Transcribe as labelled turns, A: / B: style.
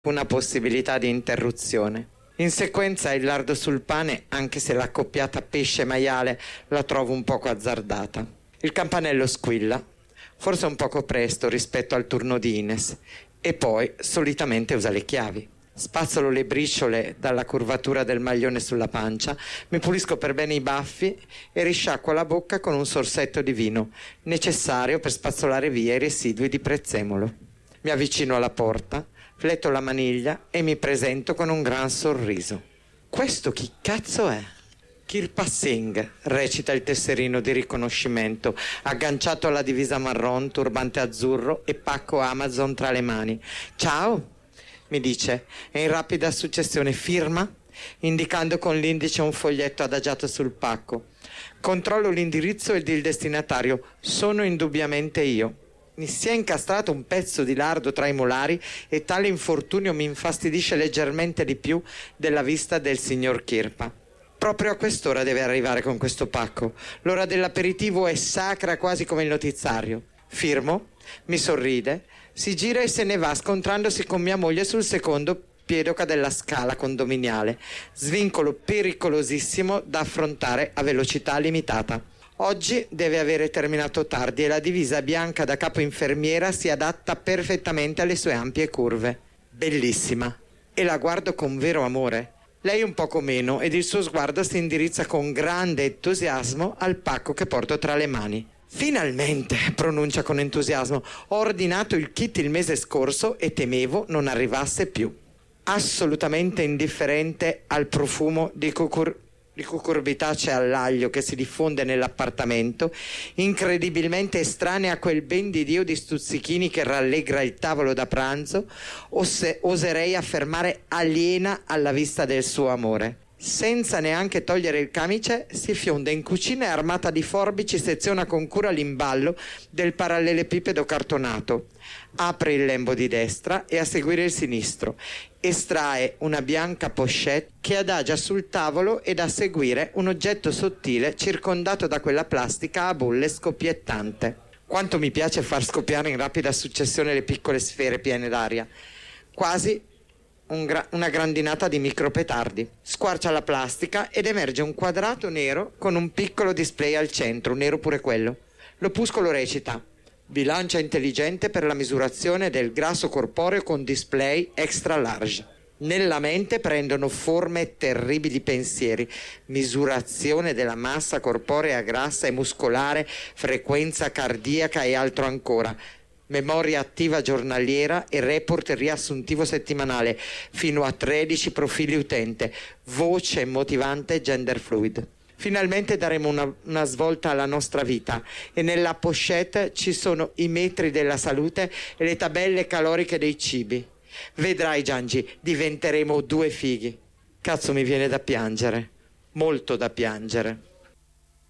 A: una possibilità di interruzione. In sequenza il lardo sul pane, anche se l'accoppiata pesce-maiale la trovo un poco azzardata. Il campanello squilla, forse un poco presto rispetto al turno di Ines, e poi solitamente usa le chiavi. Spazzolo le briciole dalla curvatura del maglione sulla pancia, mi pulisco per bene i baffi e risciacquo la bocca con un sorsetto di vino, necessario per spazzolare via i residui di prezzemolo. Mi avvicino alla porta, fletto la maniglia e mi presento con un gran sorriso. Questo chi cazzo è? Kirpa Singh, recita il tesserino di riconoscimento, agganciato alla divisa marron, turbante azzurro e pacco Amazon tra le mani. Ciao, mi dice, e in rapida successione firma, indicando con l'indice un foglietto adagiato sul pacco. Controllo l'indirizzo ed il destinatario. Sono indubbiamente io. Mi si è incastrato un pezzo di lardo tra i molari e tale infortunio mi infastidisce leggermente di più della vista del signor Kirpa. Proprio a quest'ora deve arrivare con questo pacco. L'ora dell'aperitivo è sacra quasi come il notiziario. Firmo, mi sorride, si gira e se ne va scontrandosi con mia moglie sul secondo piedoca della scala condominiale. Svincolo pericolosissimo da affrontare a velocità limitata. Oggi deve avere terminato tardi e la divisa bianca da capo infermiera si adatta perfettamente alle sue ampie curve. Bellissima. E la guardo con vero amore. Lei un poco meno ed il suo sguardo si indirizza con grande entusiasmo al pacco che porto tra le mani. Finalmente, pronuncia con entusiasmo, ho ordinato il kit il mese scorso e temevo non arrivasse più. Assolutamente indifferente al profumo di cucurbitacea all'aglio che si diffonde nell'appartamento, incredibilmente estranea a quel ben di Dio di stuzzichini che rallegra il tavolo da pranzo, oserei affermare aliena alla vista del suo amore. Senza neanche togliere il camice si fionda in cucina e armata di forbici seziona con cura l'imballo del parallelepipedo cartonato. Apre il lembo di destra e a seguire il sinistro. Estrae una bianca pochette che adagia sul tavolo ed a seguire un oggetto sottile circondato da quella plastica a bolle scoppiettante. Quanto mi piace far scoppiare in rapida successione le piccole sfere piene d'aria. Quasi una grandinata di micropetardi. Squarcia la plastica ed emerge un quadrato nero con un piccolo display al centro, nero pure quello. L'opuscolo recita: bilancia intelligente per la misurazione del grasso corporeo con display extra large. Nella mente prendono forme terribili pensieri: misurazione della massa corporea grassa e muscolare, frequenza cardiaca e altro ancora. Memoria attiva giornaliera e report riassuntivo settimanale, fino a 13 profili utente, voce motivante gender fluid. Finalmente daremo una svolta alla nostra vita e nella pochette ci sono i metri della salute e le tabelle caloriche dei cibi. Vedrai, Giangi, diventeremo due fighi. Cazzo, mi viene da piangere, molto da piangere.